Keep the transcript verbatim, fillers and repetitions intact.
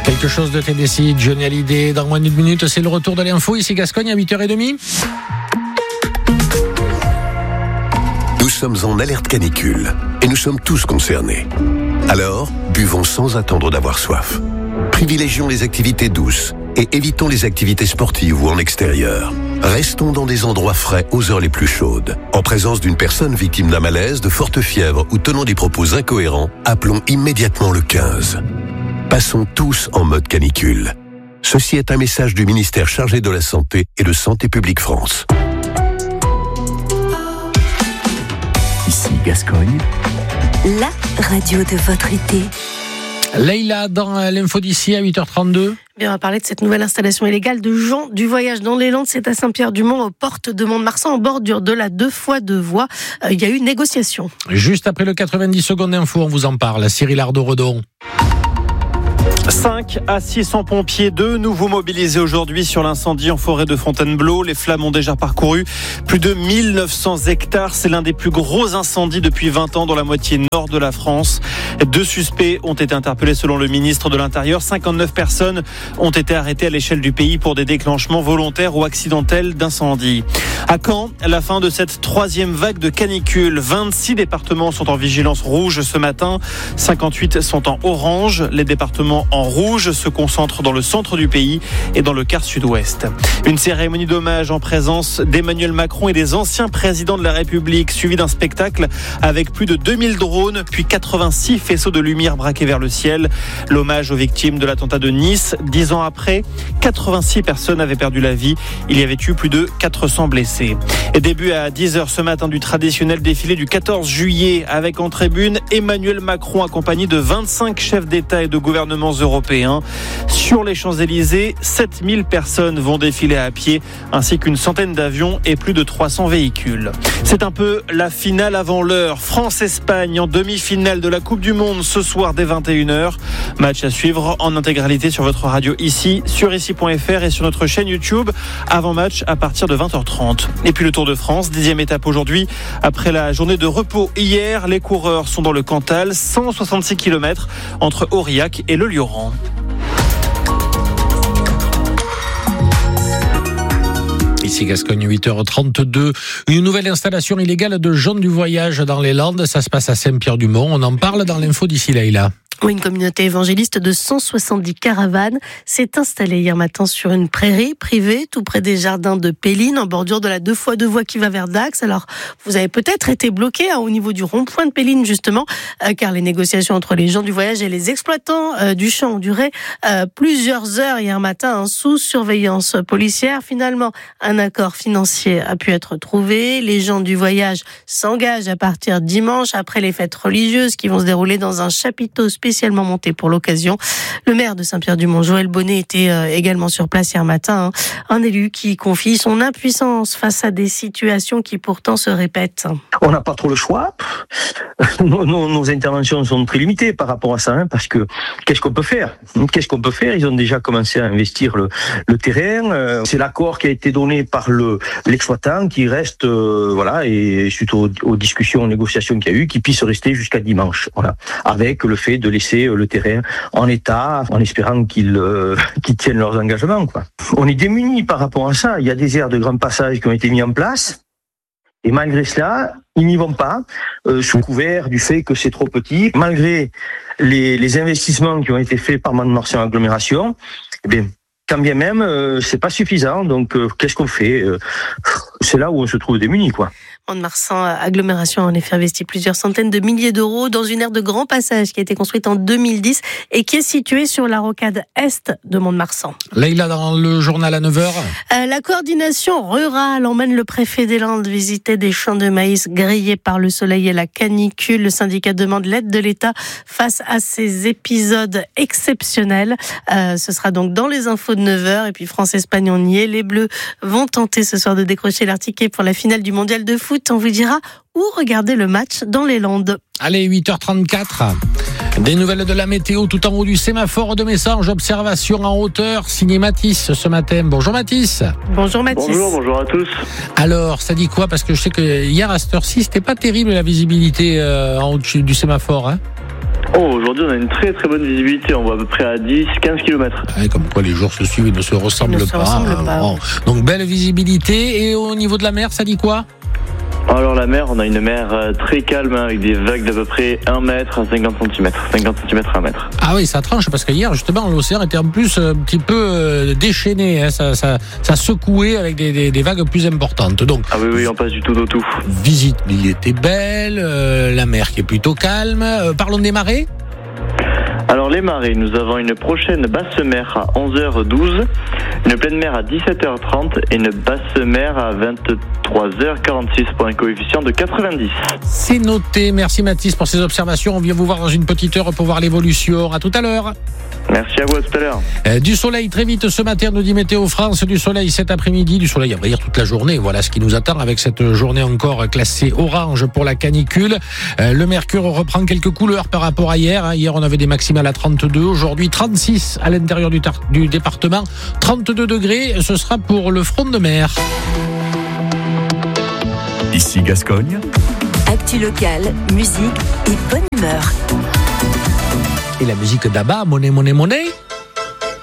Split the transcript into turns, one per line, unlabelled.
Quelque chose de Tennessee, Johnny Hallyday. Dans moins d'une minute, c'est le retour de l'info. Ici Gascogne à huit heures trente.
Nous sommes en alerte canicule et nous sommes tous concernés. Alors, buvons sans attendre d'avoir soif. Privilégions les activités douces et évitons les activités sportives ou en extérieur. Restons dans des endroits frais aux heures les plus chaudes. En présence d'une personne victime d'un malaise, de forte fièvre ou tenant des propos incohérents, appelons immédiatement le quinze. Passons tous en mode canicule. Ceci est un message du ministère chargé de la Santé et de Santé publique France.
Ici Gascogne,
la radio de votre été.
Leïla, dans l'info d'ici à huit heures trente-deux.
Bien, on va parler de cette nouvelle installation illégale de gens du voyage dans les Landes. C'est à Saint-Pierre-du-Mont, aux portes de Mont-de-Marsan, en bordure de la deux fois deux voies. Euh, il y a eu négociation.
Juste après le quatre-vingt-dix secondes d'info, on vous en parle. Cyril Ardo-Redon.
cinq à six cents pompiers, de nouveau mobilisés aujourd'hui sur l'incendie en forêt de Fontainebleau. Les flammes ont déjà parcouru plus de mille neuf cents hectares. C'est l'un des plus gros incendies depuis vingt ans dans la moitié nord de la France. Deux suspects ont été interpellés selon le ministre de l'Intérieur. cinquante-neuf personnes ont été arrêtées à l'échelle du pays pour des déclenchements volontaires ou accidentels d'incendie. À Caen, la fin de cette troisième vague de canicule. vingt-six départements sont en vigilance rouge ce matin. cinquante-huit sont en orange. Les départements en rouge se concentrent dans le centre du pays et dans le quart sud-ouest. Une cérémonie d'hommage en présence d'Emmanuel Macron et des anciens présidents de la République, suivie d'un spectacle avec plus de deux mille drones, puis quatre-vingt-six faisceaux de lumière braqués vers le ciel. L'hommage aux victimes de l'attentat de Nice. Dix ans après, quatre-vingt-six personnes avaient perdu la vie. Il y avait eu plus de quatre cents blessés. Et début à dix heures ce matin du traditionnel défilé du quatorze juillet, avec en tribune Emmanuel Macron accompagné de vingt-cinq chefs d'État et de gouvernements européens. Sur les Champs-Élysées, sept mille personnes vont défiler à pied, ainsi qu'une centaine d'avions et plus de trois cents véhicules. C'est un peu la finale avant l'heure. France-Espagne en demi-finale de la Coupe du Monde ce soir dès vingt et une heures. Match à suivre en intégralité sur votre radio ici, sur ici point f r et sur notre chaîne YouTube. Avant match à partir de vingt heures trente. Et puis le Tour de France, dixième étape aujourd'hui. Après la journée de repos hier, les coureurs sont dans le Cantal, cent soixante-six kilomètres entre Aurillac et le Lioran.
Ici Gascogne, huit heures trente-deux. Une nouvelle installation illégale de gens du voyage dans les Landes. Ça se passe à Saint-Pierre-du-Mont. On en parle dans l'info d'ici Leïla.
Oui, une communauté évangéliste de cent soixante-dix caravanes s'est installée hier matin sur une prairie privée tout près des jardins de Péline, en bordure de la deux fois deux voies qui va vers Dax. Alors, vous avez peut-être été bloqué hein, au niveau du rond-point de Péline, justement, euh, car les négociations entre les gens du voyage et les exploitants euh, du champ ont duré euh, plusieurs heures hier matin, hein, sous surveillance policière. Finalement, un accord financier a pu être trouvé. Les gens du voyage s'engagent à partir dimanche, après les fêtes religieuses qui vont se dérouler dans un chapiteau spécial spécialement monté pour l'occasion. Le maire de Saint-Pierre-du-Mont, Joël Bonnet, était euh, également sur place hier matin. Hein. Un élu qui confie son impuissance face à des situations qui pourtant se répètent.
On n'a pas trop le choix. Nos, nos, nos interventions sont très limitées par rapport à ça, hein, parce que qu'est-ce qu'on peut faire ? Qu'est-ce qu'on peut faire ? Ils ont déjà commencé à investir le, le terrain. Euh, c'est l'accord qui a été donné par le l'exploitant qui reste, euh, voilà, et suite aux, aux discussions, aux négociations qu'il y a eu, qui puisse rester jusqu'à dimanche, voilà, avec le fait de laisser le terrain en état, en espérant qu'ils, euh, qu'ils tiennent leurs engagements, quoi. On est démunis par rapport à ça. Il y a des aires de grand passage qui ont été mis en place. Et malgré cela, ils n'y vont pas, euh, sous couvert du fait que c'est trop petit. Malgré les, les investissements qui ont été faits par Mont-de-Marsan Agglomération, eh bien, quand bien même, euh, c'est pas suffisant. Donc, euh, qu'est-ce qu'on fait ? euh, C'est là où on se trouve démunis, quoi.
Mont-de-Marsan Agglomération a en effet investi plusieurs centaines de milliers d'euros dans une aire de grand passage qui a été construite en deux mille dix et qui est située sur la rocade est de Mont-de-Marsan.
Leïla, dans le journal à neuf heures.
Euh, la coordination rurale emmène le préfet des Landes visiter des champs de maïs grillés par le soleil et la canicule. Le syndicat demande l'aide de l'État face à ces épisodes exceptionnels. Euh, ce sera donc dans les infos de neuf heures. Et puis France-Espagne, on y est. Les Bleus vont tenter ce soir de décrocher leur ticket pour la finale du mondial de foot. On vous dira où regarder le match dans les Landes.
Allez, huit heures trente-quatre. Des nouvelles de la météo tout en haut du sémaphore de Messanges. Observation en hauteur, signé Mathis ce matin. Bonjour Mathis.
Bonjour Mathis.
Bonjour, bonjour à tous.
Alors, ça dit quoi ? Parce que je sais que hier à cette heure-ci, c'était pas terrible la visibilité euh, en haut du sémaphore, hein ?
Oh, aujourd'hui, on a une très très bonne visibilité. On voit à peu près à dix à quinze kilomètres.
Ouais, comme quoi les jours se suivent et ne se ressemblent
ne se
pas.
ressemblent pas.
Bon. Donc belle visibilité. Et au niveau de la mer, ça dit quoi ?
Alors la mer, on a une mer euh, très calme hein, avec des vagues d'à peu près un mètre à cinquante centimètres. cinquante centimètres à un mètre.
Ah oui, ça tranche parce que hier, justement, l'océan était en plus un petit peu euh, déchaîné. Hein, ça, ça, ça secouait avec des, des, des vagues plus importantes. Donc,
Ah oui, oui, on passe du tout au tout.
visibilité belle, euh, la mer qui est plutôt calme. Euh, parlons des marées.
Alors les marées, nous avons une prochaine basse mer à onze heures douze, une pleine mer à dix-sept heures trente et une basse mer à vingt-trois heures quarante-six pour un coefficient de quatre-vingt-dix.
C'est noté. Merci Mathis pour ces observations. On vient vous voir dans une petite heure pour voir l'évolution. À tout à l'heure.
Merci à vous, à tout à l'heure.
Euh, du soleil très vite ce matin, nous dit Météo France. Du soleil cet après-midi, du soleil à vrai dire toute la journée. Voilà ce qui nous attend avec cette journée encore classée orange pour la canicule. Euh, le mercure reprend quelques couleurs par rapport à hier. Hein. Hier, on avait des maximales à trente-deux. Aujourd'hui, trente-six à l'intérieur du, tar- du département. trente-deux degrés, ce sera pour le front de mer.
Ici Gascogne.
Actu locale, musique et bonne humeur.
Et la musique d'Abba, monnaie, monnaie, monnaie.